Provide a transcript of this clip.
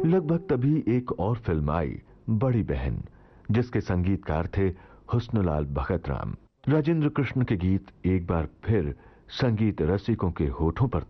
लगभग तभी एक और फिल्म आई, बड़ी बहन, जिसके संगीतकार थे हुस्नलाल भगत राम। राजेंद्र कृष्ण के गीत एक बार फिर संगीत रसिकों के होठों पर